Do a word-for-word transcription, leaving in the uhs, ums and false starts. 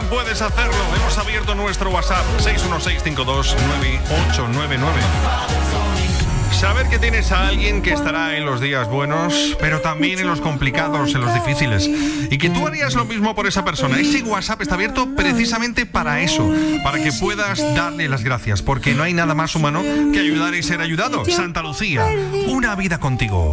también puedes hacerlo. Hemos abierto nuestro WhatsApp seis uno seis cinco dos nueve ocho nueve nueve. Saber que tienes a alguien que estará en los días buenos, pero también en los complicados, en los difíciles, y que tú harías lo mismo por esa persona. Ese WhatsApp está abierto precisamente para eso, para que puedas darle las gracias, porque no hay nada más humano que ayudar y ser ayudado. Santa Lucía, una vida contigo.